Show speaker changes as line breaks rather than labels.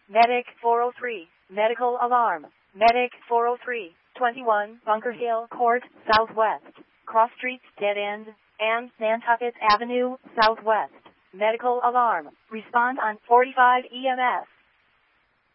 Medic 403, medical alarm. Medic 403, 21 Bunker Hill Court, Southwest. Cross Streets Dead End, and Nantucket Avenue, Southwest. Medical alarm. Respond on 45 EMS.